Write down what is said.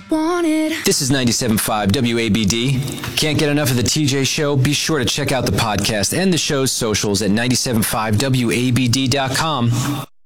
wanted. This is 97.5 WABD. Can't get enough of the TJ Show? Be sure to check out the podcast and the show's socials at 97.5WABD.com.